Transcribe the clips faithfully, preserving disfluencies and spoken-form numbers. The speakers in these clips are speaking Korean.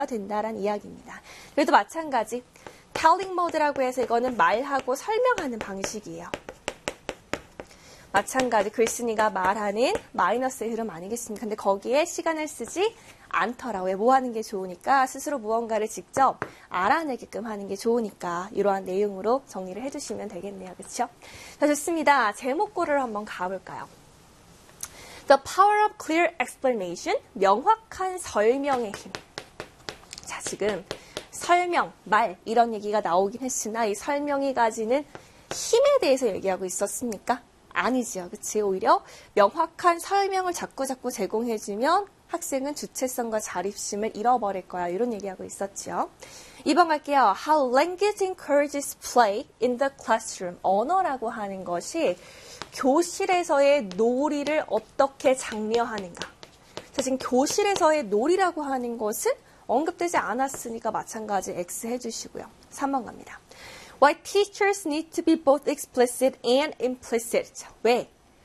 된다라는 이야기입니다. 그래도 마찬가지 telling mode라고 해서 이거는 말하고 설명하는 방식이에요. 마찬가지 글쓴이가 말하는 마이너스의 흐름 아니겠습니까? 근데 거기에 시간을 쓰지 않더라. 왜? 뭐 하는 게 좋으니까 스스로 무언가를 직접 알아내게끔 하는 게 좋으니까 이러한 내용으로 정리를 해주시면 되겠네요. 그렇죠? 자, 좋습니다. 제목고를 한번 가볼까요? The power of clear explanation, 명확한 설명의 힘. 자, 지금 설명, 말 이런 얘기가 나오긴 했으나 이 설명이 가지는 힘에 대해서 얘기하고 있었습니까? 아니지요. 그치? 오히려 명확한 설명을 자꾸자꾸 제공해주면 학생은 주체성과 자립심을 잃어버릴 거야. 이런 얘기하고 있었죠. 이 번 갈게요. How language encourages play in the classroom. 언어라고 하는 것이 교실에서의 놀이를 어떻게 장려하는가. 자, 지금 교실에서의 놀이라고 하는 것은 언급되지 않았으니까 마찬가지 X 해주시고요. 삼 번 갑니다. Why teachers need to be both explicit and implicit. 자, 왜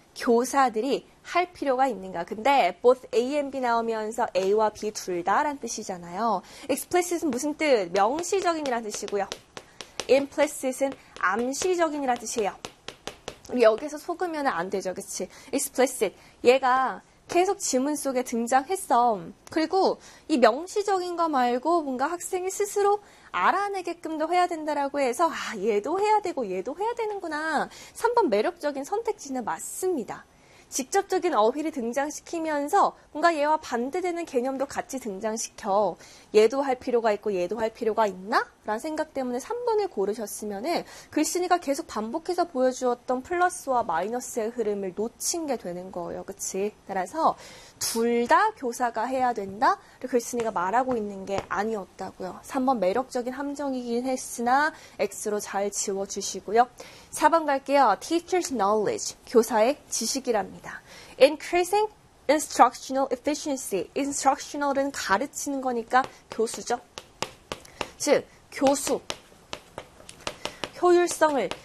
교사들이 할 필요가 있는가. 근데 both A and B 나오면서 A와 B 둘 다라는 뜻이잖아요. explicit은 무슨 뜻? 명시적인이라는 뜻이고요. implicit은 암시적인이라는 뜻이에요. 우리 여기서 속으면 안 되죠. 그치? explicit. 얘가 계속 지문 속에 등장했어. 그리고 이 명시적인 거 말고 뭔가 학생이 스스로 알아내게끔도 해야 된다라고 해서 아, 얘도 해야 되고 얘도 해야 되는구나. 삼 번 매력적인 선택지는 맞습니다. 직접적인 어휘를 등장시키면서 뭔가 얘와 반대되는 개념도 같이 등장시켜. 얘도 할 필요가 있고 얘도 할 필요가 있나? 라는 생각 때문에 삼 번을 고르셨으면 글쓴이가 계속 반복해서 보여주었던 플러스와 마이너스의 흐름을 놓친 게 되는 거예요. 그치? 따라서 둘 다 교사가 해야 된다? 글쓴이가 말하고 있는 게 아니었다고요. 삼 번 매력적인 함정이긴 했으나 X로 잘 지워주시고요. 사 번 갈게요. Teacher's knowledge. 교사의 지식이랍니다. Increasing instructional efficiency. instructional은 가르치는 거니까 교수죠. 즉, 교수. 효율성을